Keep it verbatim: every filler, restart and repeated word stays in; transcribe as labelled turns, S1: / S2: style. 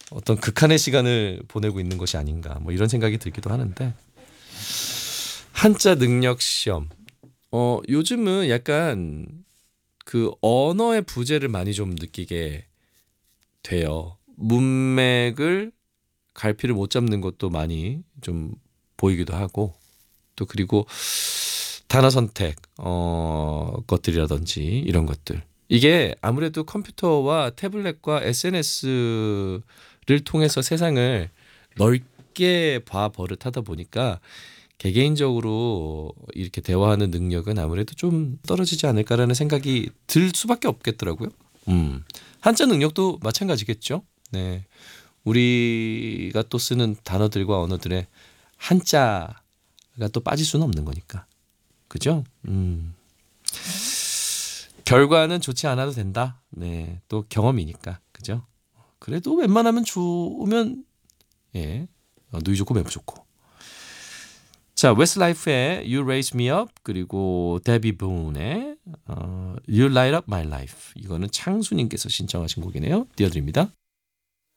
S1: 어떤 극한의 시간을 보내고 있는 것이 아닌가 뭐 이런 생각이 들기도 하는데 한자 능력 시험 어 요즘은 약간 그 언어의 부재를 많이 좀 느끼게 돼요. 문맥을 갈피를 못 잡는 것도 많이 좀 보이기도 하고 또 그리고 단어 선택 어 것들이라든지 이런 것들 이게 아무래도 컴퓨터와 태블릿과 에스엔에스를 통해서 세상을 넓게 봐 버릇하다 보니까 개개인적으로 이렇게 대화하는 능력은 아무래도 좀 떨어지지 않을까라는 생각이 들 수밖에 없겠더라고요. 음. 한자 능력도 마찬가지겠죠. 네. 우리가 또 쓰는 단어들과 언어들의 한자가 또 빠질 수는 없는 거니까. 그죠? 음. 결과는 좋지 않아도 된다. 네. 또 경험이니까. 그죠? 그래도 웬만하면 좋으면 예. 어, 누이 좋고 매부 좋고. 자, 웨스트라이프의 You Raise Me Up 그리고 데비 분의 어, You Light Up My Life 이거는 창수님께서 신청하신 곡이네요. 띄워드립니다.